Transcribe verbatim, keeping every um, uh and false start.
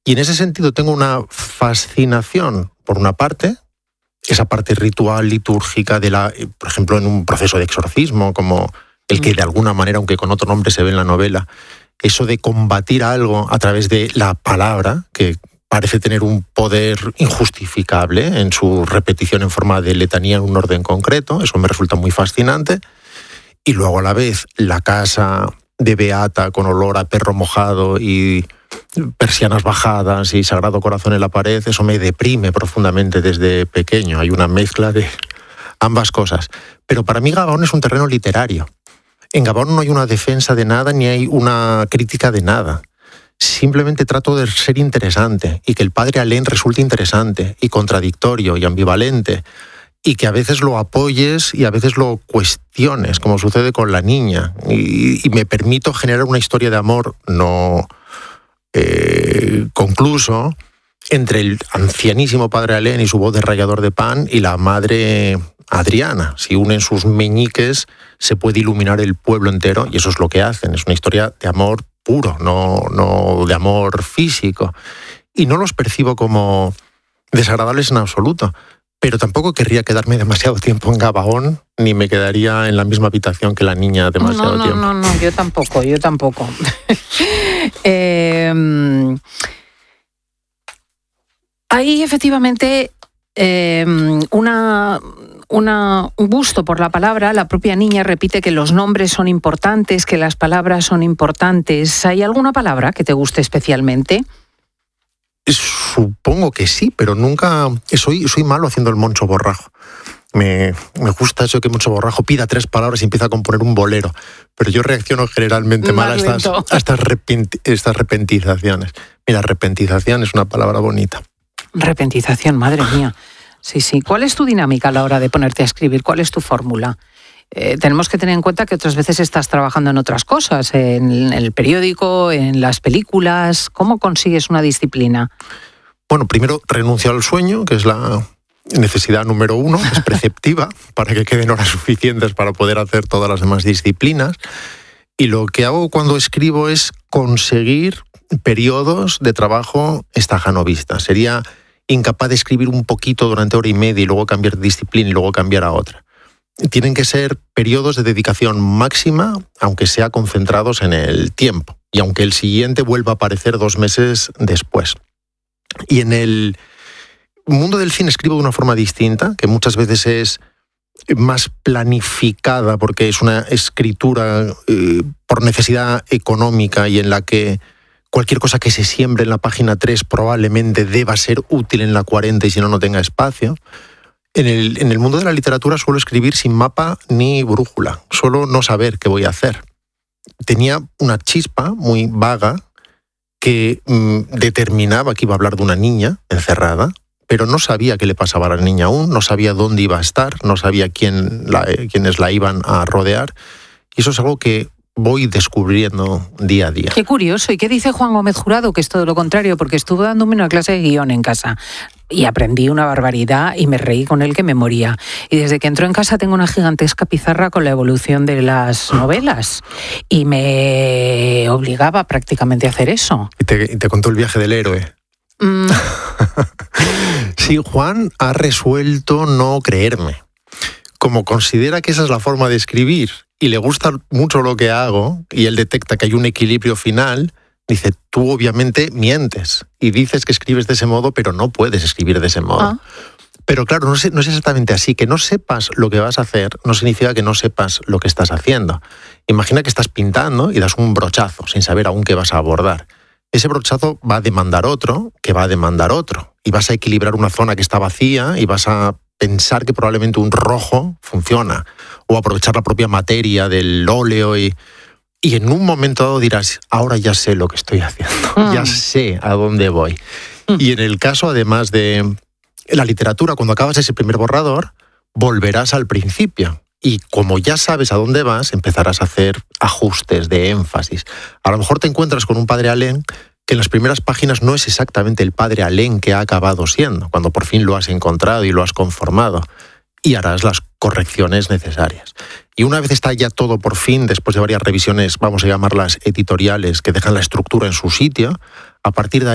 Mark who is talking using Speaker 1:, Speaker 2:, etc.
Speaker 1: Y en ese sentido tengo una fascinación, por una parte, esa parte ritual, litúrgica, de la, por ejemplo, en un proceso de exorcismo, como el que de alguna manera, aunque con otro nombre se ve en la novela, eso de combatir algo a través de la palabra, que parece tener un poder injustificable en su repetición en forma de letanía en un orden concreto, eso me resulta muy fascinante. Y luego a la vez la casa de Beata con olor a perro mojado y persianas bajadas y Sagrado Corazón en la pared, eso me deprime profundamente desde pequeño. Hay una mezcla de ambas cosas. Pero para mí Gabón es un terreno literario. En Gabón no hay una defensa de nada ni hay una crítica de nada. Simplemente trato de ser interesante y que el padre Alén resulte interesante y contradictorio y ambivalente y que a veces lo apoyes y a veces lo cuestiones, como sucede con la niña. Y, y me permito generar una historia de amor no eh, concluso entre el ancianísimo padre Alén y su voz de rallador de pan y la madre Adriana. Si unen sus meñiques se puede iluminar el pueblo entero y eso es lo que hacen. Es una historia de amor puro, no, no de amor físico. Y no los percibo como desagradables en absoluto. Pero tampoco querría quedarme demasiado tiempo en Gabaón, ni me quedaría en la misma habitación que la niña demasiado
Speaker 2: no, no,
Speaker 1: tiempo.
Speaker 2: No, no, no, yo tampoco, yo tampoco. eh, hay efectivamente eh, una, una, un gusto por la palabra. La propia niña repite que los nombres son importantes, que las palabras son importantes. ¿Hay alguna palabra que te guste especialmente?
Speaker 1: Supongo que sí, pero nunca... Soy, soy malo haciendo el Moncho Borrajo. Me, me gusta eso que Moncho Borrajo pida tres palabras y empieza a componer un bolero. Pero yo reacciono generalmente mal a estas, a estas, repenti, estas repentizaciones. Mira, repentización es una palabra bonita.
Speaker 2: Repentización, madre mía. Sí, sí. ¿Cuál es tu dinámica a la hora de ponerte a escribir? ¿Cuál es tu fórmula? Eh, tenemos que tener en cuenta que otras veces estás trabajando en otras cosas, en el periódico, en las películas. ¿Cómo consigues una disciplina?
Speaker 1: Bueno, primero renuncio al sueño, que es la necesidad número uno, es preceptiva, para que queden horas suficientes para poder hacer todas las demás disciplinas. Y lo que hago cuando escribo es conseguir periodos de trabajo estajanovistas. Sería incapaz de escribir un poquito durante hora y media y luego cambiar de disciplina y luego cambiar a otra. Tienen que ser periodos de dedicación máxima, aunque sea concentrados en el tiempo, y aunque el siguiente vuelva a aparecer dos meses después. Y en el mundo del cine escribo de una forma distinta, que muchas veces es más planificada, porque es una escritura eh, por necesidad económica y en la que cualquier cosa que se siembre en la página tres probablemente deba ser útil en la cuarenta y si no, no tenga espacio. En el, en el mundo de la literatura suelo escribir sin mapa ni brújula, suelo no saber qué voy a hacer. Tenía una chispa muy vaga que mmm, determinaba que iba a hablar de una niña encerrada, pero no sabía qué le pasaba a la niña aún, no sabía dónde iba a estar, no sabía quién la, quiénes la iban a rodear. Y eso es algo que voy descubriendo día a día.
Speaker 2: Qué curioso. ¿Y qué dice Juan Gómez Jurado? Que es todo lo contrario, porque estuvo dándome una clase de guión en casa y aprendí una barbaridad y me reí con él que me moría. Y desde que entró en casa tengo una gigantesca pizarra con la evolución de las novelas y me obligaba prácticamente a hacer eso.
Speaker 1: Y te, y te contó el viaje del héroe.
Speaker 2: Mm.
Speaker 1: Sí, Juan ha resuelto no creerme. Como considera que esa es la forma de escribir y le gusta mucho lo que hago y él detecta que hay un equilibrio final, dice, tú obviamente mientes y dices que escribes de ese modo, pero no puedes escribir de ese modo. Ah. Pero claro, no es, no es exactamente así. Que no sepas lo que vas a hacer no significa que no sepas lo que estás haciendo. Imagina que estás pintando y das un brochazo sin saber aún qué vas a abordar. Ese brochazo va a demandar otro, que va a demandar otro. Y vas a equilibrar una zona que está vacía y vas a pensar que probablemente un rojo funciona, o aprovechar la propia materia del óleo y, y en un momento dado dirás, ahora ya sé lo que estoy haciendo, mm. ya sé a dónde voy. Mm. Y en el caso, además de la literatura, cuando acabas ese primer borrador, volverás al principio. Y como ya sabes a dónde vas, empezarás a hacer ajustes de énfasis. A lo mejor te encuentras con un padre Alén que en las primeras páginas no es exactamente el padre Alén que ha acabado siendo, cuando por fin lo has encontrado y lo has conformado, y harás las correcciones necesarias. Y una vez está ya todo por fin, después de varias revisiones, vamos a llamarlas editoriales, que dejan la estructura en su sitio, a partir de ahí